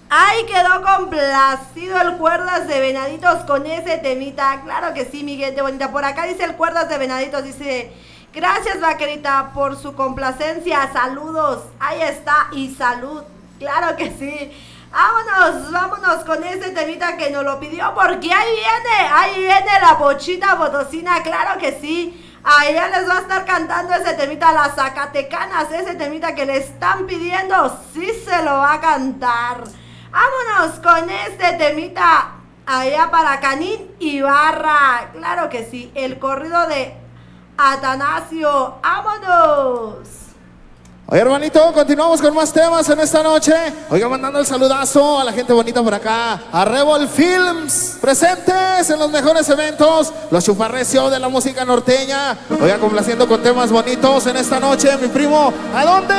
Ay, quedó complacido el Cuerdas de Venaditos con ese temita. Claro que sí, mi gente bonita. Por acá dice el Cuerdas de Venaditos, dice: gracias, vaquerita, por su complacencia. Saludos. Ahí está, y salud. Claro que sí. Vámonos con ese temita que nos lo pidió, porque ahí viene la Pochita Potosina. Claro que sí. Allá les va a estar cantando ese temita a las zacatecanas, ese temita que le están pidiendo, sí se lo va a cantar. Vámonos con este temita allá para Canín Ibarra. Claro que sí, el corrido de Atanasio. ¡Vámonos! Oye, hermanito, continuamos con más temas en esta noche. Oiga, mandando el saludazo a la gente bonita por acá. A Rebel Films, presentes en los mejores eventos. Los chuparrecio de la música norteña. Oiga, complaciendo con temas bonitos en esta noche. Mi primo, ¿a dónde?